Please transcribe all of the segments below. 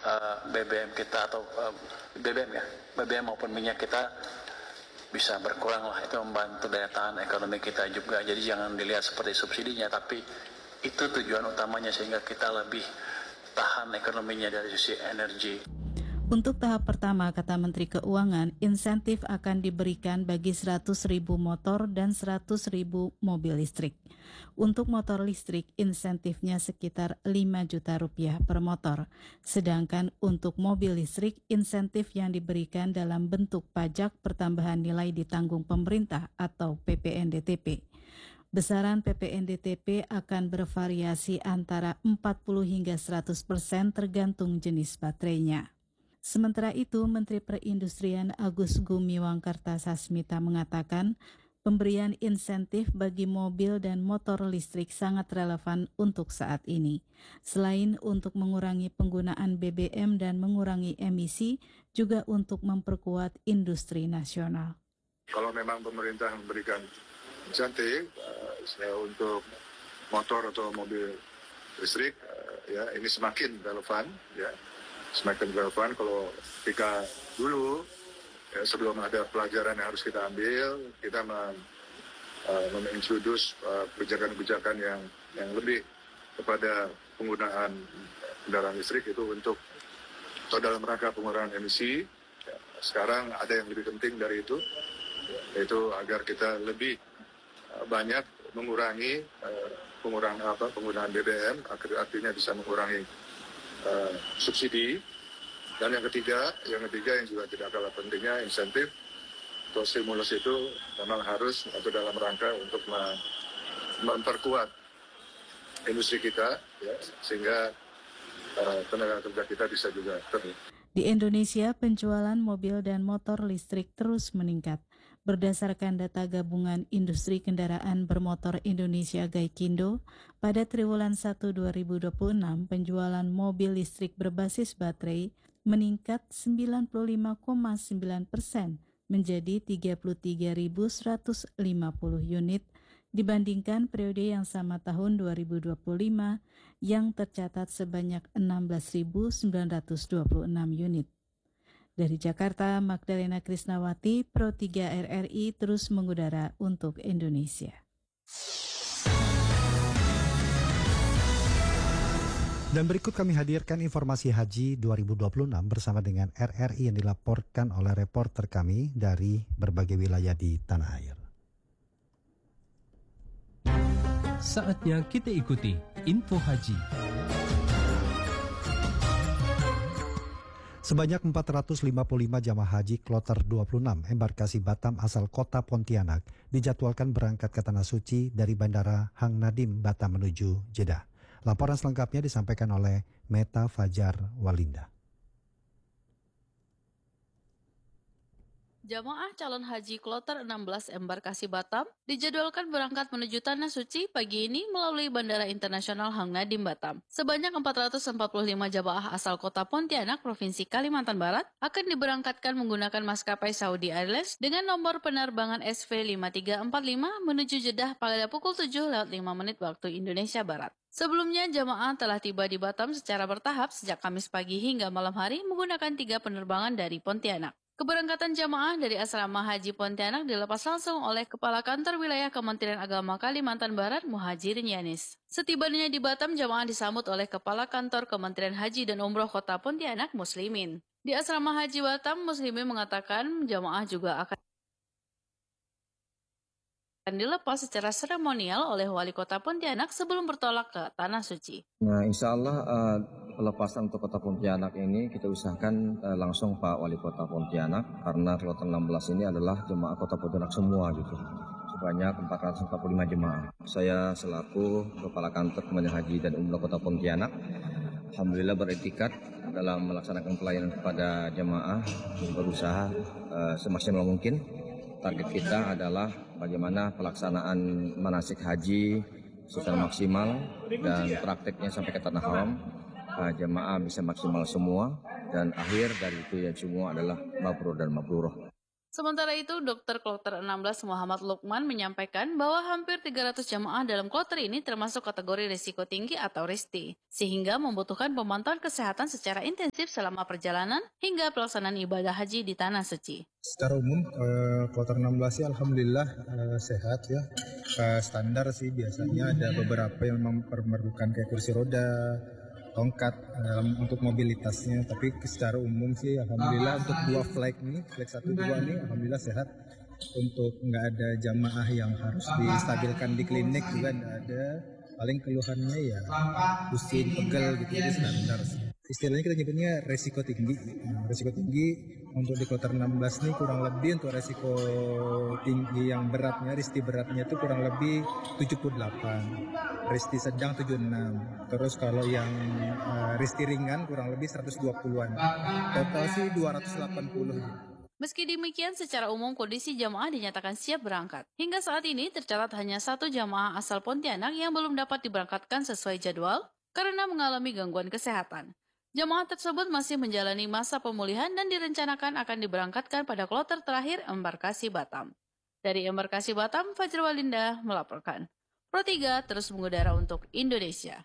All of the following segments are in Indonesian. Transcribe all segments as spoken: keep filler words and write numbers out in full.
uh, B B M kita atau uh, B B M ya, B B M maupun minyak kita bisa berkurang lah. Itu membantu daya tahan ekonomi kita juga. Jadi jangan dilihat seperti subsidinya, tapi itu tujuan utamanya sehingga kita lebih tahan ekonominya dari sisi energi. Untuk tahap pertama, kata Menteri Keuangan, insentif akan diberikan bagi seratus ribu motor dan seratus ribu mobil listrik. Untuk motor listrik, insentifnya sekitar lima juta rupiah per motor. Sedangkan untuk mobil listrik, insentif yang diberikan dalam bentuk pajak pertambahan nilai ditanggung pemerintah atau P P N D T P. Besaran P P N D T P akan bervariasi antara empat puluh hingga seratus persen tergantung jenis baterainya. Sementara itu, Menteri Perindustrian Agus Gumiwang Kartasasmita mengatakan pemberian insentif bagi mobil dan motor listrik sangat relevan untuk saat ini. Selain untuk mengurangi penggunaan B B M dan mengurangi emisi, juga untuk memperkuat industri nasional. Kalau memang pemerintah memberikan insentif uh, untuk motor atau mobil listrik, uh, ya ini semakin relevan, ya. Semakin relevan kalau ketika dulu ya, sebelum ada pelajaran yang harus kita ambil, kita mem, uh, mengintroduce uh, kebijakan-kebijakan yang yang lebih kepada penggunaan kendaraan listrik itu untuk atau dalam rangka pengurangan emisi. Ya, sekarang ada yang lebih penting dari itu, yaitu agar kita lebih uh, banyak mengurangi uh, pengurangan apa penggunaan B B M, artinya bisa mengurangi Uh, subsidi. Dan yang ketiga, yang ketiga yang juga tidak kalah pentingnya, insentif atau stimulus itu memang harus atau dalam rangka untuk mem- memperkuat industri kita, ya, sehingga uh, tenaga kerja kita bisa juga ter. Di Indonesia, penjualan mobil dan motor listrik terus meningkat. Berdasarkan data Gabungan Industri Kendaraan Bermotor Indonesia Gaikindo, pada triwulan satu dua ribu dua puluh enam, penjualan mobil listrik berbasis baterai meningkat sembilan puluh lima koma sembilan persen menjadi tiga puluh tiga ribu seratus lima puluh unit dibandingkan periode yang sama tahun dua ribu dua puluh lima yang tercatat sebanyak enam belas ribu sembilan ratus dua puluh enam unit. Dari Jakarta, Magdalena Krisnawati, Pro tiga R R I terus mengudara untuk Indonesia. Dan berikut kami hadirkan informasi haji dua ribu dua puluh enam bersama dengan R R I yang dilaporkan oleh reporter kami dari berbagai wilayah di tanah air. Saatnya kita ikuti info haji. Sebanyak empat ratus lima puluh lima jamaah haji kloter dua puluh enam embarkasi Batam asal kota Pontianak dijadwalkan berangkat ke Tanah Suci dari Bandara Hang Nadim Batam menuju Jeddah. Laporan selengkapnya disampaikan oleh Meta Fajar Walinda. Jamaah calon haji kloter enam belas embarkasi Batam dijadwalkan berangkat menuju Tanah Suci pagi ini melalui Bandara Internasional Hang Nadim Batam. Sebanyak empat ratus empat puluh lima jamaah asal kota Pontianak, Provinsi Kalimantan Barat akan diberangkatkan menggunakan maskapai Saudi Airlines dengan nomor penerbangan S V lima tiga empat lima menuju Jeddah pada pukul tujuh lewat lima menit waktu Indonesia Barat. Sebelumnya, jamaah telah tiba di Batam secara bertahap sejak Kamis pagi hingga malam hari menggunakan tiga penerbangan dari Pontianak. Keberangkatan jamaah dari Asrama Haji Pontianak dilepas langsung oleh Kepala Kantor Wilayah Kementerian Agama Kalimantan Barat, Muhajirin Yanis. Setibanya di Batam, jamaah disambut oleh Kepala Kantor Kementerian Haji dan Umroh Kota Pontianak, Muslimin. Di Asrama Haji Batam, Muslimin mengatakan jamaah juga akan akan dilepas secara seremonial oleh Wali Kota Pontianak sebelum bertolak ke Tanah Suci. Nah, insya Allah uh, pelepasan untuk Kota Pontianak ini kita usahakan uh, langsung Pak Wali Kota Pontianak, karena kloter enam belas ini adalah jemaah Kota Pontianak semua gitu. Sebanyak empat ratus empat puluh lima jemaah. Saya selaku Kepala Kantor Kementerian Haji dan Umroh Kota Pontianak, alhamdulillah beretikat dalam melaksanakan pelayanan kepada jemaah, berusaha uh, semaksimal mungkin. Target kita adalah bagaimana pelaksanaan manasik haji secara maksimal dan prakteknya sampai ke Tanah Haram, uh, jemaah bisa maksimal semua, dan akhir dari itu ya semua adalah mabrur dan mabruroh. Sementara itu, Dokter Kloter enam belas Muhammad Lukman menyampaikan bahwa hampir tiga ratus jamaah dalam kloter ini termasuk kategori risiko tinggi atau R I S T I, sehingga membutuhkan pemantauan kesehatan secara intensif selama perjalanan hingga pelaksanaan ibadah haji di Tanah Suci. Secara umum, eh, kloter enam belas sih alhamdulillah eh, sehat ya. Eh, standar sih biasanya ada beberapa yang memang memerlukan kayak kursi roda, tongkat um, untuk mobilitasnya, tapi secara umum sih alhamdulillah untuk dua flight nih, flight satu dua nih alhamdulillah sehat. Untuk nggak ada jamaah yang harus distabilkan di klinik juga nggak ada. Paling keluhannya ya pusing, pegel gitu, jadi standar sih. Istilahnya kita nyebutnya resiko tinggi. Nah, resiko tinggi untuk di kloter enam belas nih kurang lebih untuk resiko tinggi yang beratnya, R I S T I beratnya itu kurang lebih tujuh puluh delapan, R I S T I sedang tujuh puluh enam. Terus kalau yang uh, R I S T I ringan kurang lebih seratus dua puluhan. Total sih dua ratus delapan puluh. Meski demikian, secara umum kondisi jamaah dinyatakan siap berangkat. Hingga saat ini tercatat hanya satu jamaah asal Pontianak yang belum dapat diberangkatkan sesuai jadwal karena mengalami gangguan kesehatan. Jamaah tersebut masih menjalani masa pemulihan dan direncanakan akan diberangkatkan pada kloter terakhir embarkasi Batam. Dari embarkasi Batam, Fajr Walinda melaporkan. Pro tiga terus mengudara untuk Indonesia.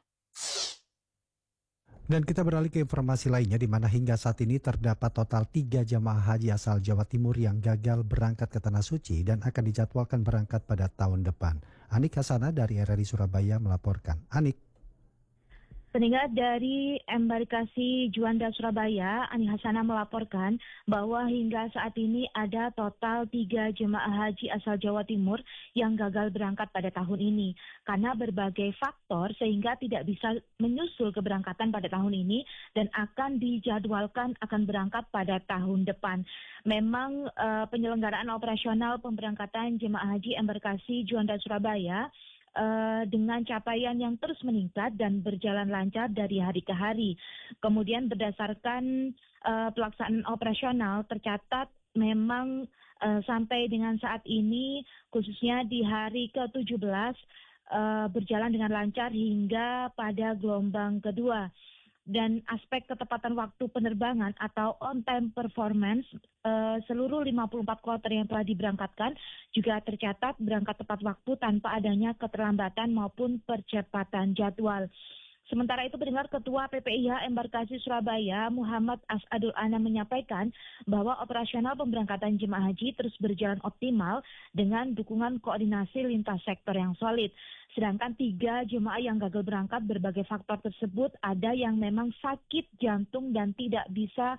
Dan kita beralih ke informasi lainnya, di mana hingga saat ini terdapat total tiga jamaah haji asal Jawa Timur yang gagal berangkat ke Tanah Suci dan akan dijadwalkan berangkat pada tahun depan. Anik Hasana dari R R I Surabaya melaporkan. Anik. Pendengar dari embarkasi Juanda Surabaya, Ani Hasana melaporkan bahwa hingga saat ini ada total tiga jemaah haji asal Jawa Timur yang gagal berangkat pada tahun ini. Karena berbagai faktor sehingga tidak bisa menyusul keberangkatan pada tahun ini dan akan dijadwalkan akan berangkat pada tahun depan. Memang uh, penyelenggaraan operasional pemberangkatan jemaah haji embarkasi Juanda Surabaya Uh, dengan capaian yang terus meningkat dan berjalan lancar dari hari ke hari. Kemudian berdasarkan uh, pelaksanaan operasional tercatat memang uh, sampai dengan saat ini khususnya di hari ke tujuh belas uh, berjalan dengan lancar hingga pada gelombang kedua. Dan aspek ketepatan waktu penerbangan atau on-time performance, uh, seluruh lima puluh empat kloter yang telah diberangkatkan juga tercatat berangkat tepat waktu tanpa adanya keterlambatan maupun percepatan jadwal. Sementara itu, pendengar, Ketua P P I H Embarkasi Surabaya, Muhammad As'adul Anam menyampaikan bahwa operasional pemberangkatan jemaah haji terus berjalan optimal dengan dukungan koordinasi lintas sektor yang solid. Sedangkan tiga jemaah yang gagal berangkat berbagai faktor tersebut ada yang memang sakit jantung dan tidak bisa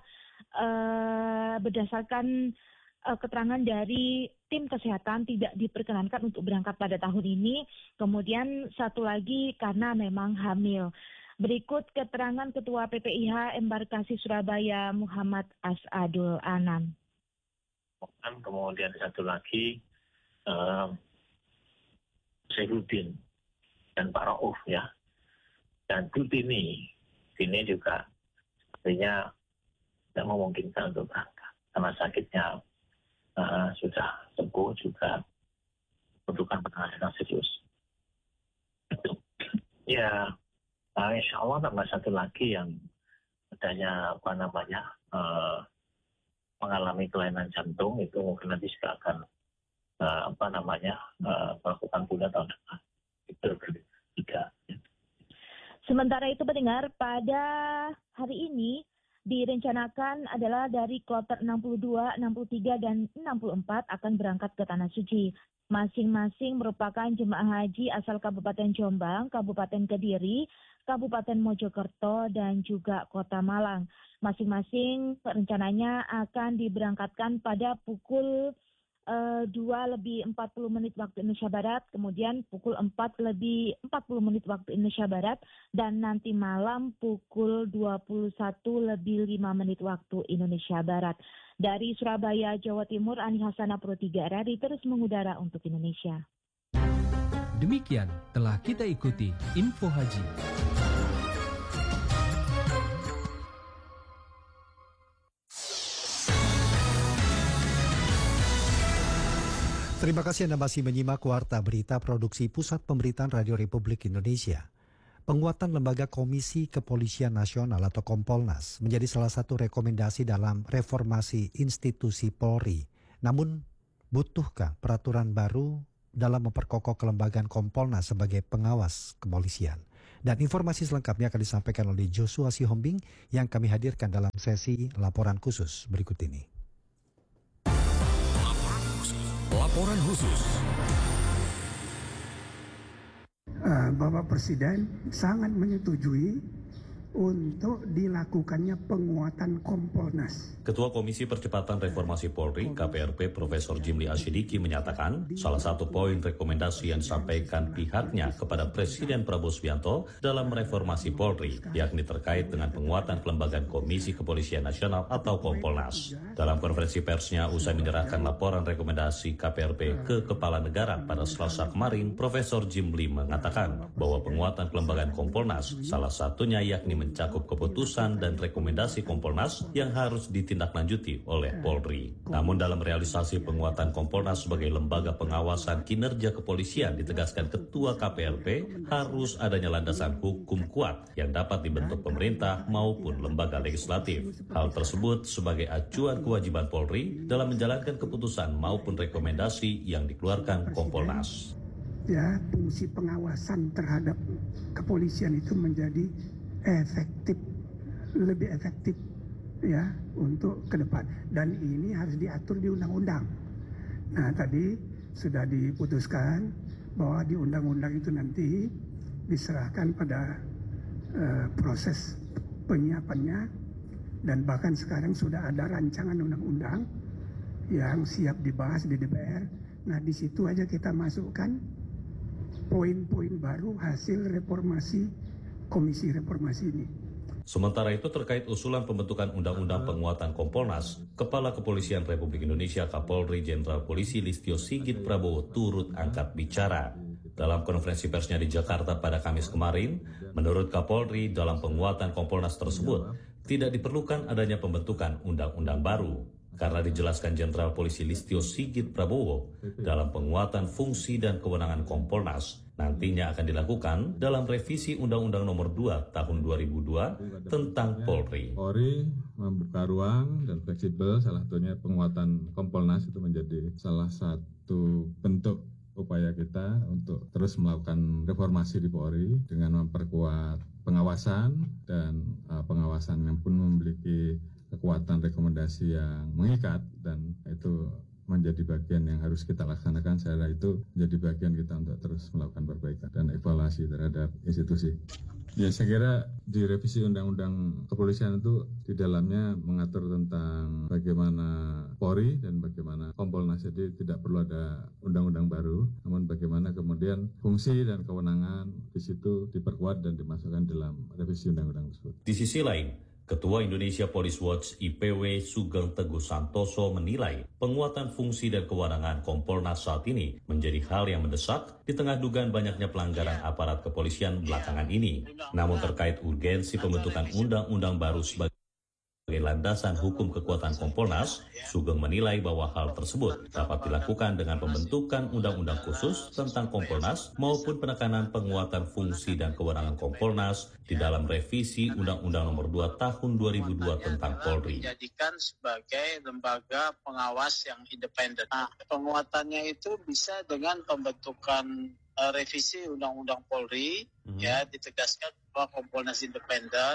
uh, berdasarkan uh, keterangan dari tim kesehatan tidak diperkenankan untuk berangkat pada tahun ini. Kemudian satu lagi karena memang hamil. Berikut keterangan Ketua P P I H Embarkasi Surabaya Muhammad As'adul Anam. Kemudian satu lagi um, Saifuddin dan Pak Rauf ya. Dan Dutini, ini juga sepertinya tidak memungkinkan untuk berangkat karena sakitnya uh, sudah sembuh juga membutuhkan penanganan yang serius. Ya, uh, insya Allah tambah satu lagi yang adanya apa namanya uh, mengalami kelainan jantung itu mungkin nanti juga akan Uh, apa namanya uh, melakukan tunda tahun depan. Itu tiga. Sementara itu, pendengar, pada hari ini direncanakan adalah dari kloter enam puluh dua, enam puluh tiga, dan enam puluh empat akan berangkat ke Tanah Suci. Masing-masing merupakan jemaah haji asal Kabupaten Jombang, Kabupaten Kediri, Kabupaten Mojokerto, dan juga Kota Malang. Masing-masing rencananya akan diberangkatkan pada pukul Uh, dua lebih empat puluh menit waktu Indonesia Barat, kemudian pukul empat lebih empat puluh menit waktu Indonesia Barat, dan nanti malam pukul dua puluh satu lebih lima menit waktu Indonesia Barat. Dari Surabaya, Jawa Timur, Ani Hasana, Pro tiga R R I terus mengudara untuk Indonesia. Demikian telah kita ikuti Info Haji. Terima kasih Anda masih menyimak Warta Berita Produksi Pusat Pemberitaan Radio Republik Indonesia. Penguatan lembaga Komisi Kepolisian Nasional atau Kompolnas menjadi salah satu rekomendasi dalam reformasi institusi Polri. Namun, butuhkah peraturan baru dalam memperkokoh kelembagaan Kompolnas sebagai pengawas kepolisian? Dan informasi selengkapnya akan disampaikan oleh Joshua Sihombing yang kami hadirkan dalam sesi laporan khusus berikut ini. Laporan khusus. Laporan khusus. Uh, Bapak Presiden sangat menyetujui untuk dilakukannya penguatan Kompolnas. Ketua Komisi Percepatan Reformasi Polri K P R P Profesor Jimli Asyidiki menyatakan salah satu poin rekomendasi yang disampaikan pihaknya kepada Presiden Prabowo Subianto dalam reformasi Polri, yakni terkait dengan penguatan kelembagaan Komisi Kepolisian Nasional atau Kompolnas. Dalam konferensi persnya usai menyerahkan laporan rekomendasi K P R P ke Kepala Negara pada Selasa kemarin, Profesor Jimli mengatakan bahwa penguatan kelembagaan Kompolnas salah satunya yakni mencakup keputusan dan rekomendasi Kompolnas yang harus ditindaklanjuti oleh Polri. Namun dalam realisasi penguatan Kompolnas sebagai lembaga pengawasan kinerja kepolisian, ditegaskan Ketua K P R P harus adanya landasan hukum kuat yang dapat dibentuk pemerintah maupun lembaga legislatif. Hal tersebut sebagai acuan kewajiban Polri dalam menjalankan keputusan maupun rekomendasi yang dikeluarkan Kompolnas. Ya, fungsi pengawasan terhadap kepolisian itu menjadi efektif, lebih efektif ya untuk ke depan, dan ini harus diatur di undang-undang. Nah, tadi sudah diputuskan bahwa di undang-undang itu nanti diserahkan pada uh, proses penyiapannya, dan bahkan sekarang sudah ada rancangan undang-undang yang siap dibahas di D P R. Nah, di situ aja kita masukkan poin-poin baru hasil reformasi Komisi Reformasi ini. Sementara itu terkait usulan pembentukan Undang-Undang Penguatan Kompolnas, Kepala Kepolisian Republik Indonesia Kapolri Jenderal Polisi Listio Sigit Prabowo turut angkat bicara. Dalam konferensi persnya di Jakarta pada Kamis kemarin, menurut Kapolri dalam penguatan Kompolnas tersebut tidak diperlukan adanya pembentukan undang-undang baru. Karena dijelaskan Jenderal Polisi Listio Sigit Prabowo dalam penguatan fungsi dan kewenangan Kompolnas nantinya akan dilakukan dalam revisi Undang-Undang Nomor dua Tahun dua ribu dua tentang Polri. Polri membuka ruang dan fleksibel, salah satunya penguatan Kompolnas itu menjadi salah satu bentuk upaya kita untuk terus melakukan reformasi di Polri dengan memperkuat pengawasan, dan uh, pengawasan yang pun memiliki kekuatan rekomendasi yang mengikat, dan itu menjadi bagian yang harus kita laksanakan. Saya kira itu menjadi bagian kita untuk terus melakukan perbaikan dan evaluasi terhadap institusi. Ya, saya kira di revisi Undang-Undang Kepolisian itu di dalamnya mengatur tentang bagaimana Polri dan bagaimana Kompolnas. Jadi tidak perlu ada undang-undang baru, namun bagaimana kemudian fungsi dan kewenangan di situ diperkuat dan dimasukkan dalam revisi undang-undang tersebut. Di sisi lain, Ketua Indonesia Police Watch I P W Sugeng Teguh Santoso menilai penguatan fungsi dan kewenangan Kompolnas saat ini menjadi hal yang mendesak di tengah dugaan banyaknya pelanggaran aparat kepolisian belakangan ini. Namun terkait urgensi pembentukan undang-undang baru sebagai landasan hukum kekuatan Kompolnas, Sugeng menilai bahwa hal tersebut dapat dilakukan dengan pembentukan undang-undang khusus tentang Kompolnas maupun penekanan penguatan fungsi dan kewenangan Kompolnas di dalam revisi Undang-Undang Nomor dua Tahun dua ribu dua tentang Polri. Dijadikan sebagai lembaga pengawas yang independen. Nah, penguatannya itu bisa dengan pembentukan uh, revisi Undang-Undang Polri, hmm. ya ditegaskan bahwa Kompolnas independen.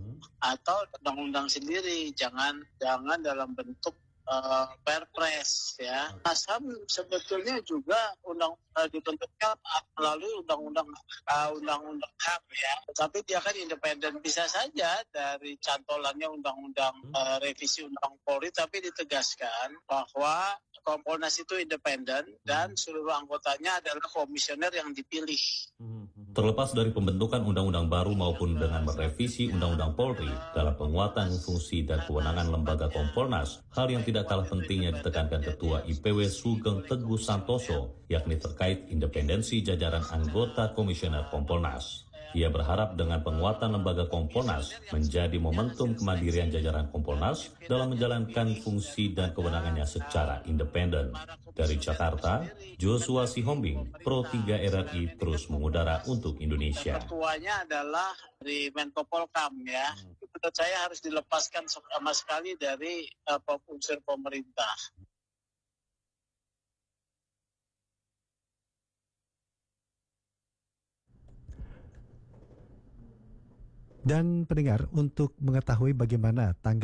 Atau undang-undang sendiri, jangan jangan dalam bentuk uh, perpres ya. Asam sebetulnya juga undang uh, dibentuknya melalui undang-undang uh, undang-undang H A M ya. Tapi dia kan independen, bisa saja dari cantolannya undang-undang uh, revisi undang Polri, tapi ditegaskan bahwa Kompolnas itu independen dan seluruh anggotanya adalah komisioner yang dipilih. Terlepas dari pembentukan undang-undang baru maupun dengan merevisi Undang-Undang Polri dalam penguatan fungsi dan kewenangan lembaga Kompolnas, hal yang tidak kalah pentingnya ditekankan Ketua I P W Sugeng Teguh Santoso, yakni terkait independensi jajaran anggota komisioner Kompolnas. Ia berharap dengan penguatan lembaga Kompolnas menjadi momentum kemandirian jajaran Kompolnas dalam menjalankan fungsi dan kewenangannya secara independen. Dari Jakarta, Joshua Sihombing, Pro tiga R R I terus mengudara untuk Indonesia. Ketuanya adalah di Menko Polkam ya. Menurut saya harus dilepaskan sama sekali dari uh, unsur pemerintah. Dan pendengar, untuk mengetahui bagaimana tanggapan